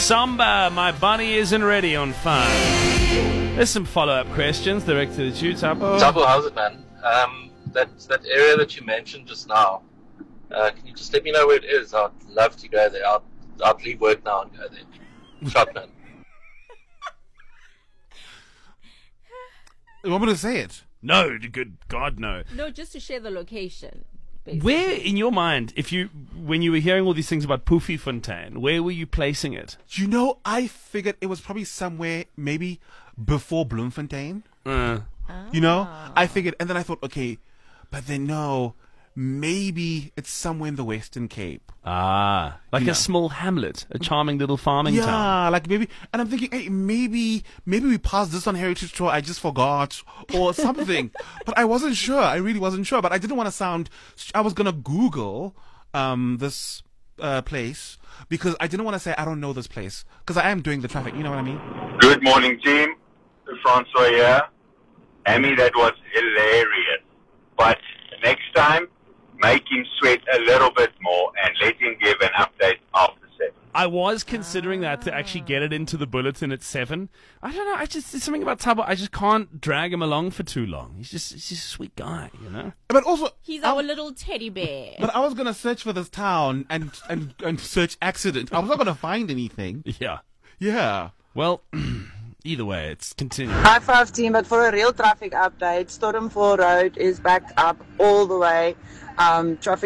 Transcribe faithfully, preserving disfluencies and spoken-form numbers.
Samba, my bunny isn't ready on fire. There's some follow-up questions directed at you, Tabo. Tabo, how's it, man? Um, that that area that you mentioned just now, uh, can you just let me know where it is? I'd love to go there. I'll, I'll leave work now and go there. Shot, man. You want me to say it? No, good God, no. No, just to share the location. Basically. Where, in your mind, if you when you were hearing all these things about Koffiefontein, where were you placing it? You know, I figured it was probably somewhere maybe before Bloemfontein. Uh, You know, I figured, and then I thought, okay, but then no, maybe it's somewhere in the Western Cape. ah, like Yeah. a small hamlet, a charming little farming Yeah, town. like maybe, and I'm thinking, hey, maybe, maybe we passed this on Heritage Tour. I just forgot or something, but I wasn't sure. I really wasn't sure. But I didn't want to sound. I was gonna Google um this uh, place because I didn't want to say I don't know this place because I am doing the traffic. You know what I mean? Good morning, team. Francois here. Amy, that was hilarious. But next time, make him sweat a little bit more and let him give an update after seven. I was considering that to actually get it into the bulletin at seven. I don't know. I just there's something about Tabo. I just can't drag him along for too long. He's just he's just a sweet guy, you know. But also, He's I- our little teddy bear. But I was gonna search for this town and and and search accident. I was not gonna find anything. Yeah. Yeah. Well, either way, it's continuing. High five team, but for a real traffic update, Stormfall Road is backed up all the way. Um, traffic